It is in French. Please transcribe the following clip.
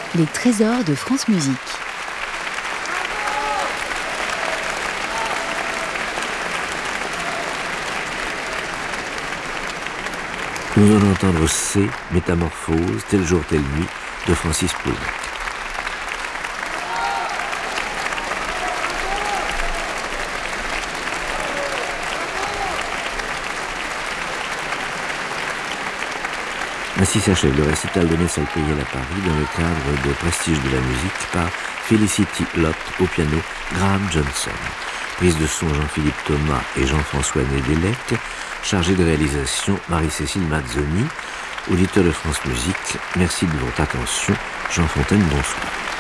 Les trésors de France Musique. Nous allons entendre C, Métamorphose, Tel jour, telle nuit, de Francis Poulenc. Ainsi s'achève le récital de Nessal Payel à Paris dans le cadre de Prestige de la musique par Felicity Lott au piano, Graham Johnson. Prise de son Jean-Philippe Thomas et Jean-François Nédélec, chargé de réalisation Marie-Cécile Mazzoni. Auditeur de France Musique, merci de votre attention. Jean Fontaine, bonsoir.